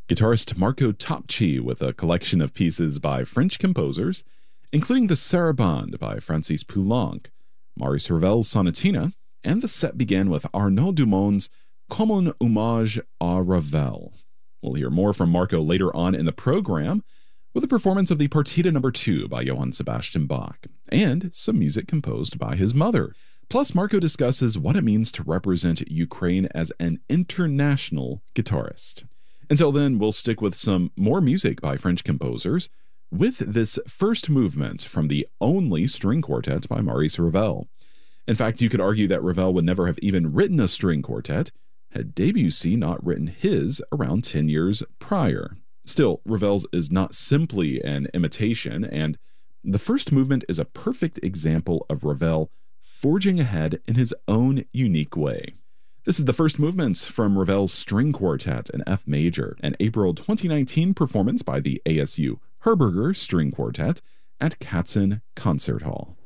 guitarist Marco Topci with a collection of pieces by French composers, including the Sarabande by Francis Poulenc, Maurice Ravel's Sonatina, and the set began with Arnaud Dumont's Comme un hommage à Ravel. We'll hear more from Marco later on in the program, with a performance of the Partita No. 2 by Johann Sebastian Bach, and some music composed by his mother. Plus, Marco discusses what it means to represent Ukraine as an international guitarist. Until then, we'll stick with some more music by French composers, with this first movement from the only string quartet by Maurice Ravel. In fact, you could argue that Ravel would never have even written a string quartet had Debussy not written his around 10 years prior. Still, Ravel's is not simply an imitation, and the first movement is a perfect example of Ravel forging ahead in his own unique way. This is the first movement from Ravel's string quartet in F major, an April 2019 performance by the ASU Herberger String Quartet at Katzen Concert Hall.